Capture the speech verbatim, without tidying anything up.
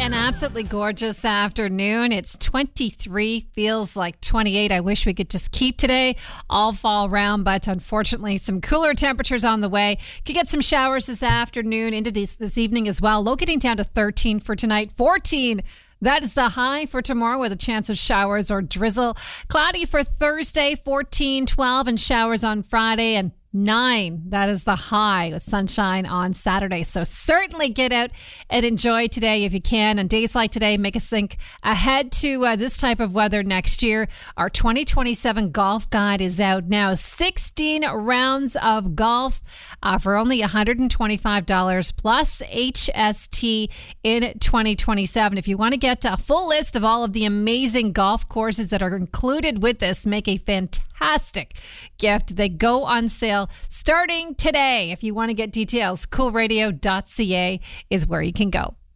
An absolutely gorgeous afternoon. It's twenty-three, feels like twenty-eight. I wish we could just keep today all fall round, but unfortunately some cooler temperatures on the way. Could get some showers this afternoon into this this evening as well. Low getting down to thirteen for tonight, fourteen. That is the high for tomorrow with a chance of showers or drizzle. Cloudy for Thursday, fourteen, twelve, and showers on Friday, and nine. That is the high with sunshine on Saturday. So certainly get out and enjoy today if you can. And days like today make us think ahead to uh, this type of weather next year. Our twenty twenty-seven golf guide is out now. sixteen rounds of golf uh, for only one hundred twenty-five dollars plus H S T in twenty twenty-seven. If you want to get a full list of all of the amazing golf courses that are included with this, make a fantastic gift. They go on sale starting today. If you want to get details, cool radio dot c a is where you can go.